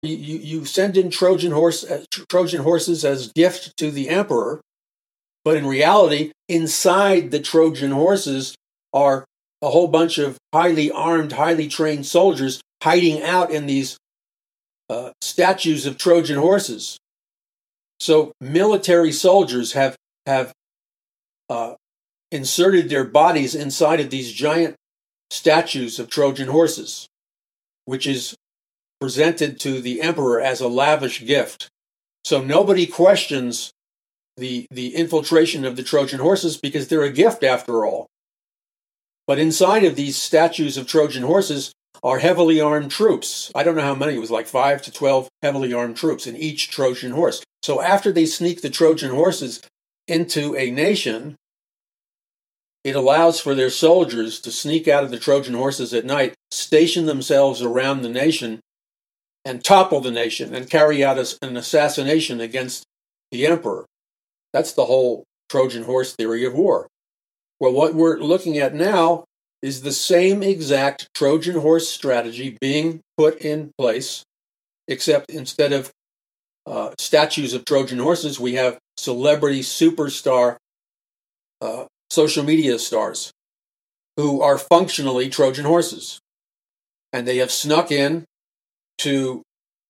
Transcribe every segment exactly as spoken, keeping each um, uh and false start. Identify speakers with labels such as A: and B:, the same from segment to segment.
A: you, you send in Trojan horse uh, Trojan horses as gift to the emperor, but in reality, inside the Trojan horses are a whole bunch of highly armed, highly trained soldiers hiding out in these uh, statues of Trojan horses. So military soldiers have have uh, inserted their bodies inside of these giant statues of Trojan horses, which is presented to the emperor as a lavish gift. So nobody questions the, the infiltration of the Trojan horses because they're a gift after all. But inside of these statues of Trojan horses are heavily armed troops. I don't know how many, it was like five to twelve heavily armed troops in each Trojan horse. So after they sneak the Trojan horses into a nation, it allows for their soldiers to sneak out of the Trojan horses at night, station themselves around the nation, and topple the nation and carry out an assassination against the emperor. That's the whole Trojan horse theory of war. Well, what we're looking at now is the same exact Trojan horse strategy being put in place, except instead of uh, statues of Trojan horses, we have celebrity superstar uh, social media stars who are functionally Trojan horses. And they have snuck in to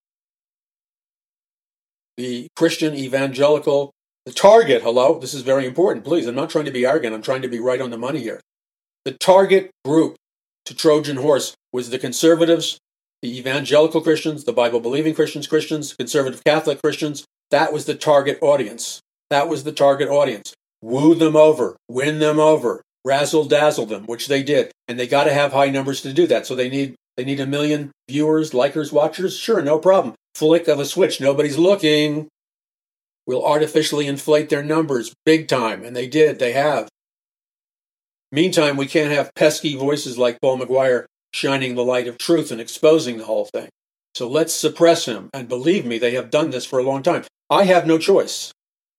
A: the Christian evangelical, the target, hello, this is very important, please, I'm not trying to be arrogant, I'm trying to be right on the money here. The target group to Trojan horse was the conservatives, the evangelical Christians, the Bible-believing Christians, Christians, conservative Catholic Christians. That was the target audience. That was the target audience. Woo them over, win them over, razzle-dazzle them, which they did. And they got to have high numbers to do that. So they need they need a million viewers, likers, watchers. Sure, no problem. Flick of a switch. Nobody's looking. We'll artificially inflate their numbers big time. And they did. They have. Meantime, we can't have pesky voices like Paul McGuire shining the light of truth and exposing the whole thing. So let's suppress him. And believe me, they have done this for a long time. I have no choice.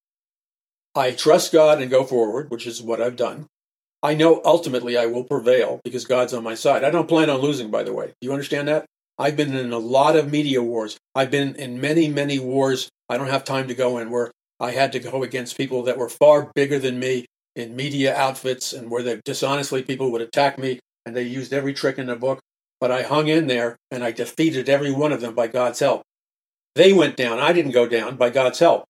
A: I trust God and go forward, which is what I've done. I know ultimately I will prevail because God's on my side. I don't plan on losing, by the way. Do you understand that? I've been in a lot of media wars. I've been in many, many wars I don't have time to go in where I had to go against people that were far bigger than me in media outfits and where they, dishonestly people would attack me and they used every trick in the book. But I hung in there and I defeated every one of them by God's help. They went down. I didn't go down by God's help.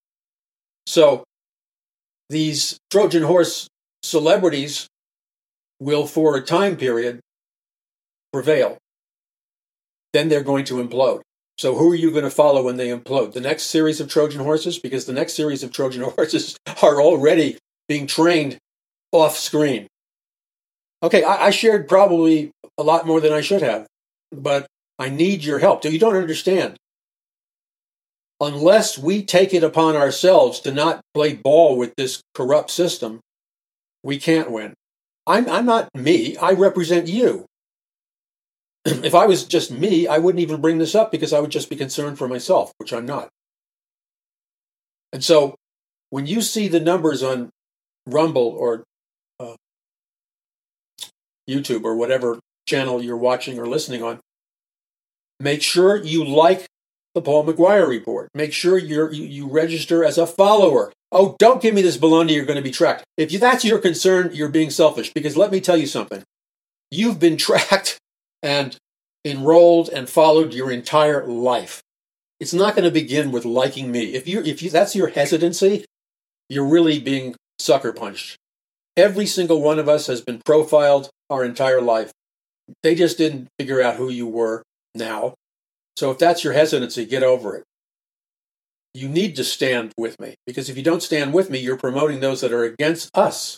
A: So these Trojan horse celebrities will, for a time period, prevail. Then they're going to implode. So who are you going to follow when they implode? The next series of Trojan horses? Because the next series of Trojan horses are already being trained off screen. Okay, I, I shared probably a lot more than I should have, but I need your help. You don't understand. Unless we take it upon ourselves to not play ball with this corrupt system, we can't win. I'm, I'm not me. I represent you. If I was just me, I wouldn't even bring this up because I would just be concerned for myself, which I'm not. And so when you see the numbers on Rumble or uh, YouTube or whatever channel you're watching or listening on, make sure you like the Paul McGuire Report. Make sure you're, you you register as a follower. Oh, don't give me this baloney you're going to be tracked. If you, that's your concern, you're being selfish. Because let me tell you something. You've been tracked and enrolled and followed your entire life. It's not going to begin with liking me. If you if you that's your hesitancy, you're really being sucker punched. Every single one of us has been profiled our entire life. They just didn't figure out who you were now. So if that's your hesitancy, get over it. You need to stand with me, because if you don't stand with me, you're promoting those that are against us.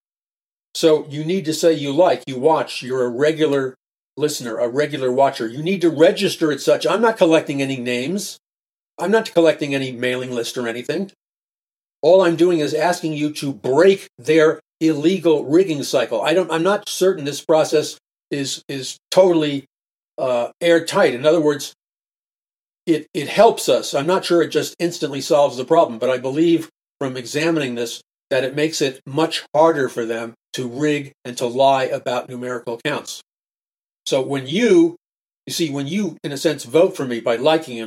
A: So you need to say you like, you watch, you're a regular listener, a regular watcher. You need to register as such. I'm not collecting any names. I'm not collecting any mailing list or anything. All I'm doing is asking you to break their illegal rigging cycle. I don't, I'm not certain this process is, is totally uh, airtight. In other words, It it helps us. I'm not sure it just instantly solves the problem, but I believe from examining this that it makes it much harder for them to rig and to lie about numerical counts. So when you You see, when you, in a sense, vote for me by liking and